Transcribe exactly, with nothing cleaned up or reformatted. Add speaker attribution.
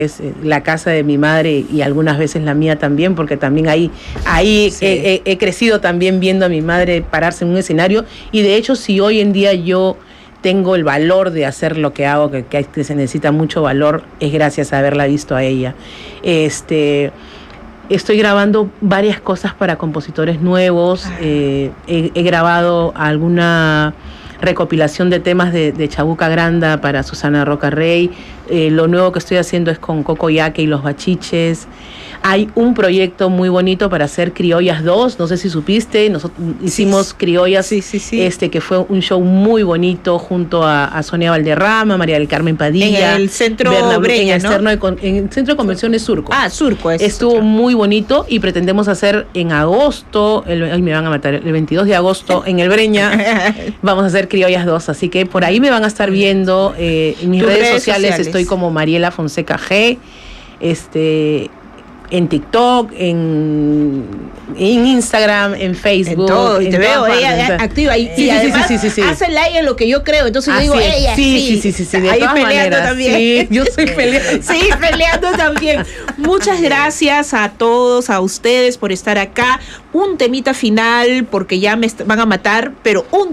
Speaker 1: es la casa de mi madre y algunas veces la mía también, porque también ahí, ahí sí. he, he, he crecido también viendo a mi madre pararse en un escenario, y de hecho si hoy en día yo tengo el valor de hacer lo que hago, que, que se necesita mucho valor, es gracias a haberla visto a ella. Este, estoy grabando varias cosas para compositores nuevos, eh, he, he grabado alguna recopilación de temas de, de Chabuca Granda para Susana Roca Rey. Eh, lo nuevo que estoy haciendo es con Coco Yaque y los Bachiches. Hay un proyecto muy bonito para hacer Criollas dos, no sé si supiste, nosotros hicimos sí, Criollas, sí, sí, sí. Este, que fue un show muy bonito junto a, a Sonia Valderrama, María del Carmen Padilla.
Speaker 2: En el centro
Speaker 1: Bernabé,
Speaker 2: Breña,
Speaker 1: en,
Speaker 2: ¿no?
Speaker 1: el de, en el centro de convenciones Surco.
Speaker 2: Ah, Surco. Es
Speaker 1: Estuvo otro. Muy bonito y pretendemos hacer en agosto, el, ay, me van a matar, el veintidós de agosto en el Breña, vamos a hacer Criollas dos, así que por ahí me van a estar viendo, eh, en mis redes, redes sociales, sociales estoy como Mariela Fonseca G, este... en TikTok, en, en Instagram, en Facebook.
Speaker 2: En todo, y
Speaker 1: en
Speaker 2: te veo,
Speaker 1: partes,
Speaker 2: ella
Speaker 1: o sea,
Speaker 2: activa. Y,
Speaker 1: sí,
Speaker 2: y
Speaker 1: sí,
Speaker 2: además
Speaker 1: sí, sí, sí, sí.
Speaker 2: hace el like en lo que yo creo. Entonces
Speaker 1: Así
Speaker 2: yo digo,
Speaker 1: es.
Speaker 2: ella
Speaker 1: sí.
Speaker 2: Sí,
Speaker 1: sí, sí, sí, sí. De
Speaker 2: ahí
Speaker 1: todas
Speaker 2: peleando
Speaker 1: maneras,
Speaker 2: también.
Speaker 1: Sí, yo soy peleando.
Speaker 2: Sí, peleando también. Muchas gracias a todos, a ustedes por estar acá. Un temita final, porque ya me van a matar, pero un